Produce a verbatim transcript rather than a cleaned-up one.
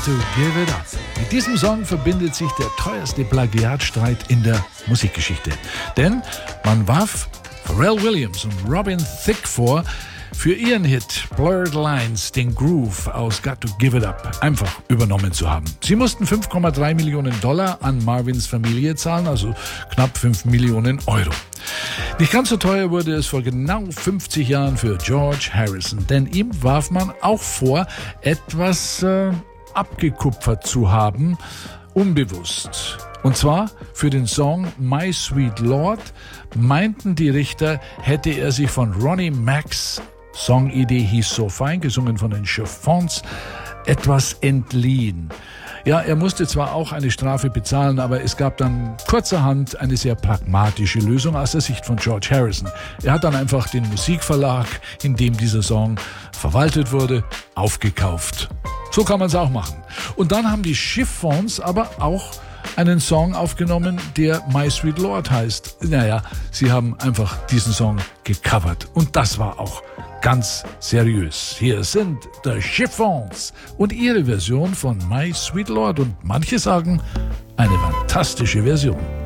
to Give It Up. Mit diesem Song verbindet sich der teuerste Plagiatstreit in der Musikgeschichte. Denn man warf Pharrell Williams und Robin Thicke vor, für ihren Hit Blurred Lines den Groove aus Got to Give It Up einfach übernommen zu haben. Sie mussten fünf Komma drei Millionen Dollar an Marvins Familie zahlen, also knapp fünf Millionen Euro. Nicht ganz so teuer wurde es vor genau fünfzig Jahren für George Harrison, denn ihm warf man auch vor, etwas äh, abgekupfert zu haben, unbewusst. Und zwar für den Song My Sweet Lord meinten die Richter, hätte er sich von Ronnie Macks Songidee hieß So Fine, gesungen von den Chiffons, etwas entliehen. Ja, er musste zwar auch eine Strafe bezahlen, aber es gab dann kurzerhand eine sehr pragmatische Lösung aus der Sicht von George Harrison. Er hat dann einfach den Musikverlag, in dem dieser Song verwaltet wurde, aufgekauft. So kann man es auch machen. Und dann haben die Chiffons aber auch einen Song aufgenommen, der My Sweet Lord heißt. Naja, sie haben einfach diesen Song gecovert. Und das war auch ganz seriös. Hier sind The Chiffons und ihre Version von My Sweet Lord. Und manche sagen, eine fantastische Version.